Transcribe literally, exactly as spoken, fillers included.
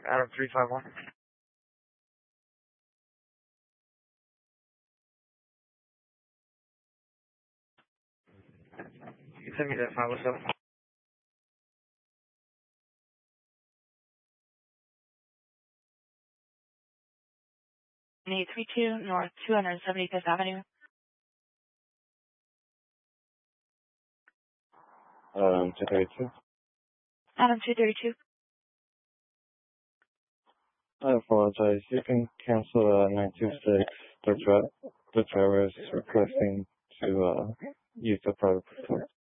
Adam three five one. You can send me that five oh seven. eight three two North two hundred seventy-fifth Avenue. Um, two thirty-two. Adam two thirty-two. I apologize. You can cancel uh, nine two six. The, dri- the driver is requesting to uh, use the private protect.